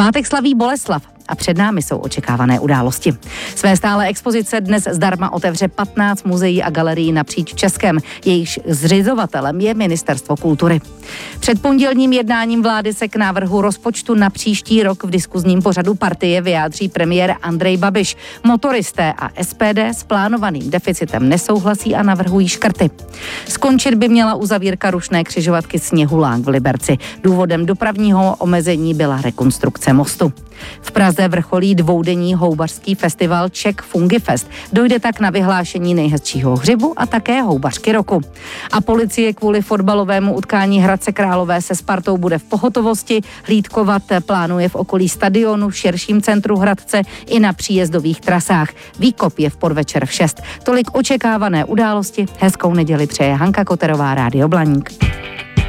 Svátek slaví Boleslav a před námi jsou očekávané události. Své stálé expozice dnes zdarma otevře 15 muzeí a galerií napříč Českem. Jejichž zřizovatelem je Ministerstvo kultury. Před pondělním jednáním vlády se k návrhu rozpočtu na příští rok v diskuzním pořadu partie vyjádří premiér Andrej Babiš. Motoristé a SPD s plánovaným deficitem nesouhlasí a navrhují škrty. Skončit by měla uzavírka rušné křižovatky Sněhulák v Liberci. Důvodem dopravního omezení byla rekonstrukce mostu. V Praze vrcholí dvoudenní houbařský festival Czech Fungifest. Dojde tak na vyhlášení nejhezčího hřibu a také houbařky roku. A policie kvůli fotbalovému utkání Hradce Králové se Spartou bude v pohotovosti. Hlídkovat plánuje v okolí stadionu, v širším centru Hradce i na příjezdových trasách. Výkop je v podvečer v 6. Tolik očekávané události. Hezkou neděli přeje Hanka Koterová, Rádio Blaník.